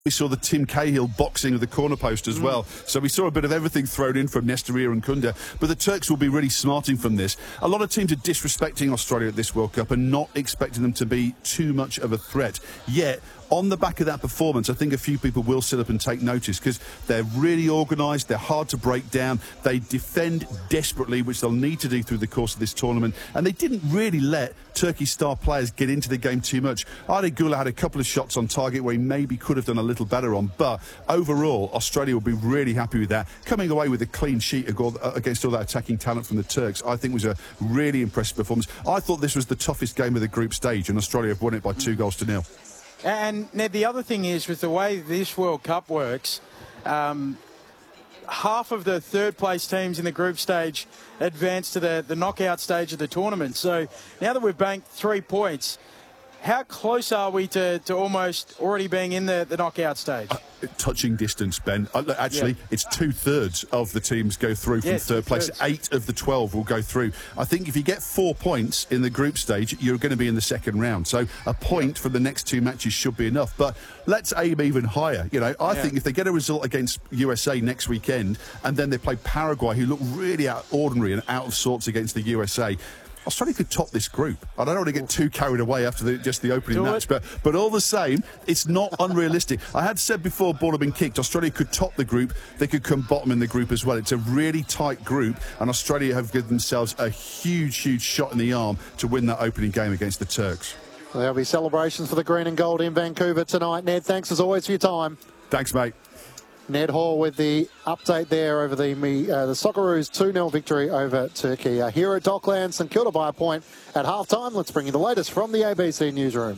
We saw the Tim Cahill boxing of the corner post as well. So we saw a bit of everything thrown in from Nestoria and Kunda. But the Turks will be really smarting from this. A lot of teams are disrespecting Australia at this World Cup and not expecting them to be too much of a threat. Yet, on the back of that performance, I think a few people will sit up and take notice because they're really organised, they're hard to break down, they defend desperately, which they'll need to do through the course of this tournament, and they didn't really let Turkey's star players get into the game too much. Arda Güler had a couple of shots on target where he maybe could have done a little better on, but overall, Australia will be really happy with that. Coming away with a clean sheet against all that attacking talent from the Turks, I think was a really impressive performance. I thought this was the toughest game of the group stage, and Australia have won it by 2-0. And, Ned, the other thing is, with the way this World Cup works, half of the third-place teams in the group stage advance to the knockout stage of the tournament. So now that we've banked 3 points, how close are we to almost already being in the knockout stage? Touching distance, Ben. Actually, it's 2/3 of the teams go through from third place. 8 of the 12 will go through. I think if you get 4 points in the group stage, you're going to be in the second round. So a point for the next 2 matches should be enough. But let's aim even higher. You know, I think if they get a result against USA next weekend, and then they play Paraguay, who look really ordinary and out of sorts against the USA, Australia could top this group. I don't want to get too carried away after just the opening match, but all the same, it's not unrealistic. I had said before ball had been kicked, Australia could top the group, they could come bottom in the group as well. It's a really tight group, and Australia have given themselves a huge, huge shot in the arm to win that opening game against the Turks. There'll be celebrations for the green and gold in Vancouver tonight. Ned, thanks as always for your time. Thanks, mate. Ned Hall with the update there over the Socceroos 2-0 victory over Turkey. Here at Docklands, St Kilda by a point at half-time. Let's bring you the latest from the ABC newsroom.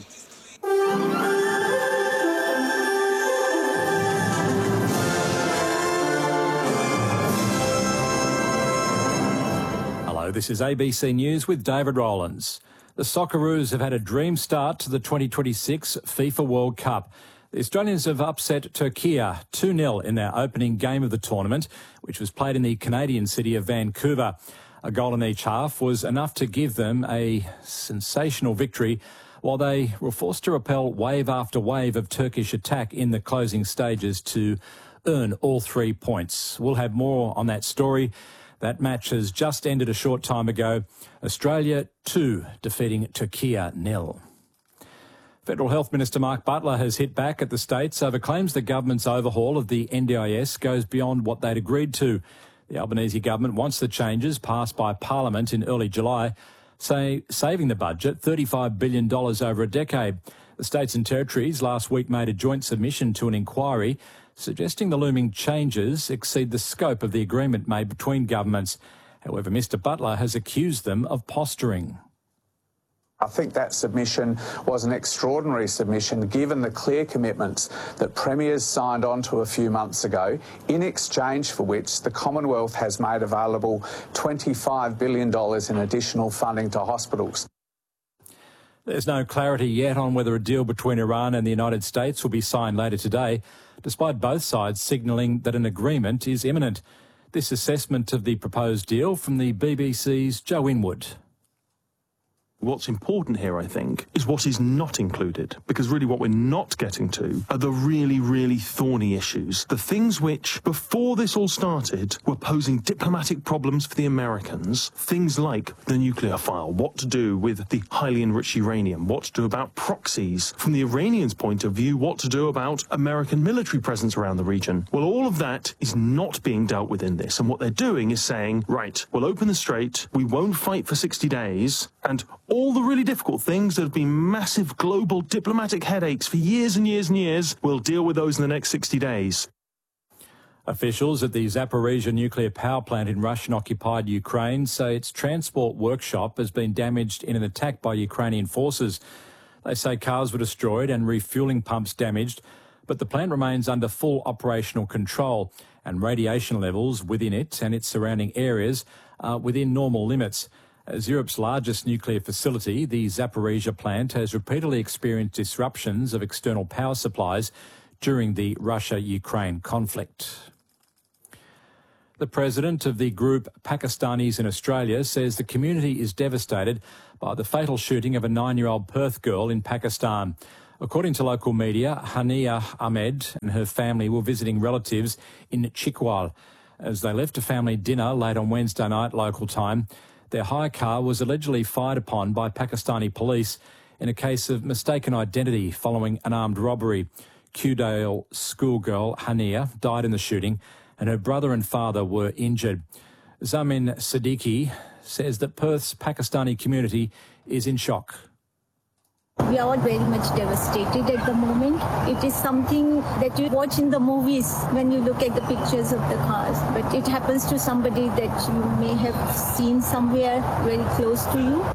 Hello, this is ABC News with David Rowlands. The Socceroos have had a dream start to the 2026 FIFA World Cup. The Australians have upset Turkey 2-0 in their opening game of the tournament, which was played in the Canadian city of Vancouver. A goal in each half was enough to give them a sensational victory, while they were forced to repel wave after wave of Turkish attack in the closing stages to earn all 3 points. We'll have more on that story. That match has just ended a short time ago. Australia 2 defeating Turkey 0. Federal Health Minister Mark Butler has hit back at the states over claims the government's overhaul of the NDIS goes beyond what they'd agreed to. The Albanese government wants the changes passed by Parliament in early July, saving the budget $35 billion over a decade. The states and territories last week made a joint submission to an inquiry suggesting the looming changes exceed the scope of the agreement made between governments. However, Mr Butler has accused them of posturing. I think that submission was an extraordinary submission given the clear commitments that Premiers signed on to a few months ago, in exchange for which the Commonwealth has made available $25 billion in additional funding to hospitals. There's no clarity yet on whether a deal between Iran and the United States will be signed later today, despite both sides signalling that an agreement is imminent. This assessment of the proposed deal from the BBC's Joe Inwood. What's important here, I think, is what is not included, because really what we're not getting to are the really, really thorny issues, the things which, before this all started, were posing diplomatic problems for the Americans, things like the nuclear file, what to do with the highly enriched uranium, what to do about proxies, from the Iranians' point of view, what to do about American military presence around the region. Well, all of that is not being dealt with in this, and what they're doing is saying, right, we'll open the strait, we won't fight for 60 days, and all the really difficult things that have been massive global diplomatic headaches for years and years and years, we'll deal with those in the next 60 days. Officials at the Zaporizhzhia nuclear power plant in Russian-occupied Ukraine say its transport workshop has been damaged in an attack by Ukrainian forces. They say cars were destroyed and refuelling pumps damaged, but the plant remains under full operational control, and radiation levels within it and its surrounding areas are within normal limits. As Europe's largest nuclear facility, the Zaporizhzhia plant has repeatedly experienced disruptions of external power supplies during the Russia-Ukraine conflict. The president of the group Pakistanis in Australia says the community is devastated by the fatal shooting of a 9-year-old Perth girl in Pakistan. According to local media, Hania Ahmed and her family were visiting relatives in Chikwal. As they left a family dinner late on Wednesday night local time, their hire car was allegedly fired upon by Pakistani police in a case of mistaken identity following an armed robbery. Kewdale schoolgirl Hania died in the shooting and her brother and father were injured. Zamin Siddiqui says that Perth's Pakistani community is in shock. We are all very much devastated at the moment. It is something that you watch in the movies when you look at the pictures of the cars, but it happens to somebody that you may have seen somewhere very close to you.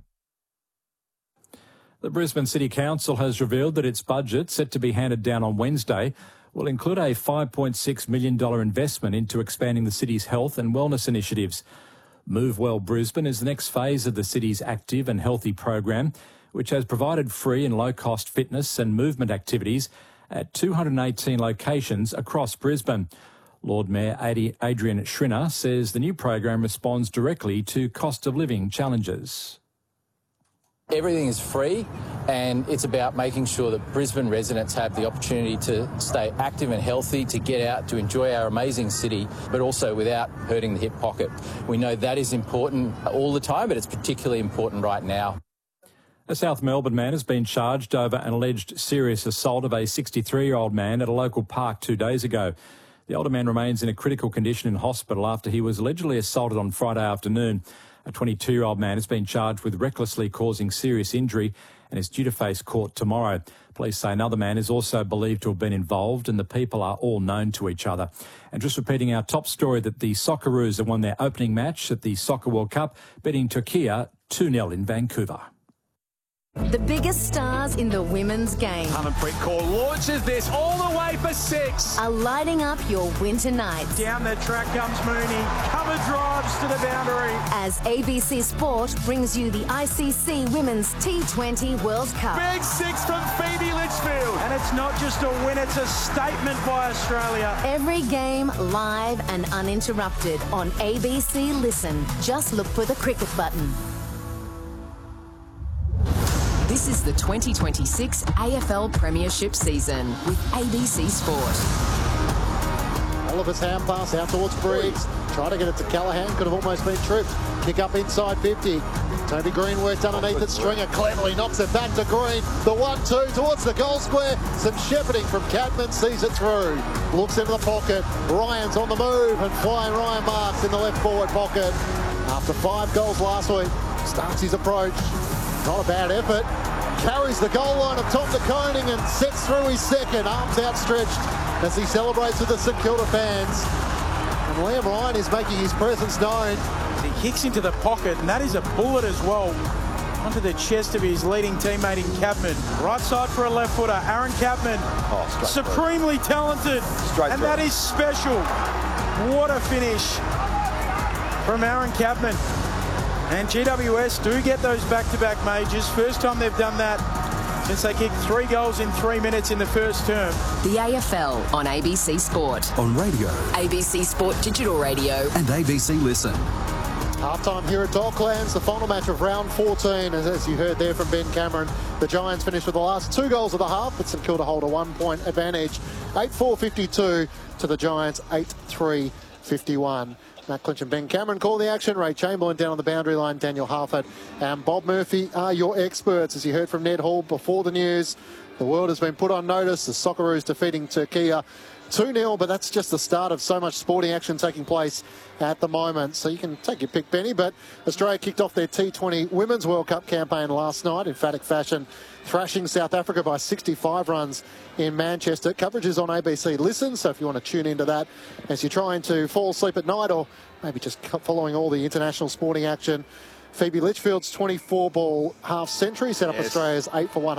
The Brisbane City Council has revealed that its budget, set to be handed down on Wednesday, will include a $5.6 million investment into expanding the city's health and wellness initiatives. Move Well Brisbane is the next phase of the city's active and healthy program, which has provided free and low-cost fitness and movement activities at 218 locations across Brisbane. Lord Mayor Adrian Schrinner says the new program responds directly to cost of living challenges. Everything is free, and it's about making sure that Brisbane residents have the opportunity to stay active and healthy, to get out, to enjoy our amazing city, but also without hurting the hip pocket. We know that is important all the time, but it's particularly important right now. A South Melbourne man has been charged over an alleged serious assault of a 63-year-old man at a local park 2 days ago. The older man remains in a critical condition in hospital after he was allegedly assaulted on Friday afternoon. A 22-year-old man has been charged with recklessly causing serious injury and is due to face court tomorrow. Police say another man is also believed to have been involved and the people are all known to each other. And just repeating our top story that the Socceroos have won their opening match at the Soccer World Cup, beating Turkey 2-0 in Vancouver. The biggest stars in the women's game Harmanpreet Kaur launches this all the way for 6. are lighting up your winter nights. Down the track comes Mooney. Cover drives to the boundary. As ABC Sport brings you the ICC Women's T20 World Cup. Big 6 from Phoebe Litchfield. And it's not just a win, it's a statement by Australia. Every game live and uninterrupted on ABC Listen. Just look for the cricket button. This is the 2026 AFL Premiership season with ABC Sport. Oliver's hand pass out towards Briggs. Try to get it to Callaghan. Could have almost been tripped. Kick up inside 50. Toby Green worked underneath it. Stringer cleverly knocks it back to Green. The 1-2 towards the goal square. Some shepherding from Cadman. Sees it through. Looks into the pocket. Ryan's on the move. And flying Ryan Marks in the left forward pocket. After 5 goals last week. Starts his approach. Not a bad effort. Carries the goal line of Tom de Koning and sets through his second. Arms outstretched as he celebrates with the St Kilda fans. And Liam Ryan is making his presence known. He kicks into the pocket, and that is a bullet as well. Onto the chest of his leading teammate in Capman. Right side for a left footer. Aaron Capman. Supremely talented. And that is special. What a finish from Aaron Capman. And GWS do get those back-to-back majors. First time they've done that since they kicked 3 goals in 3 minutes in the first term. The AFL on ABC Sport. On radio, ABC Sport Digital Radio. and ABC Listen. Half-time here at Docklands, the final match of round 14. As you heard there from Ben Cameron, the Giants finished with the last 2 goals of the half, but St Kilda hold a 1-point advantage. 8-4-52 to the Giants, 8-3-51. Matt Clinch and Ben Cameron call the action. Ray Chamberlain down on the boundary line. Daniel Harford and Bob Murphy are your experts. As you heard from Ned Hall before the news, the world has been put on notice. The Socceroos defeating Turkey 2-0, but that's just the start of so much sporting action taking place at the moment. So you can take your pick, Benny, but Australia kicked off their T20 Women's World Cup campaign last night in emphatic fashion, thrashing South Africa by 65 runs in Manchester. Coverage is on ABC Listen, so if you want to tune into that as you're trying to fall asleep at night or maybe just following all the international sporting action. Phoebe Litchfield's 24-ball half-century set up Australia's 8 for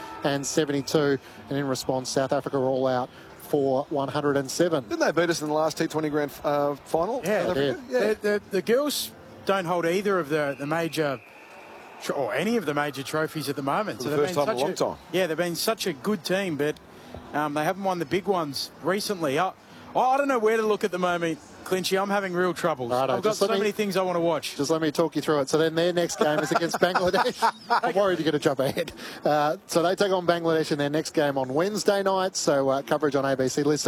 172, and in response, South Africa are all out for 107. Didn't they beat us in the last T20 Grand Final? Yeah, the girls don't hold either of the major or any of the major trophies at the moment. For the first time in a long time. Yeah, they've been such a good team, but they haven't won the big ones recently. I don't know where to look at the moment, Clinchy. I'm having real trouble. I've got so many things I want to watch. Just let me talk you through it. So then their next game is against Bangladesh. I'm worried you're going to jump ahead. So they take on Bangladesh in their next game on Wednesday night. So coverage on ABC Listen.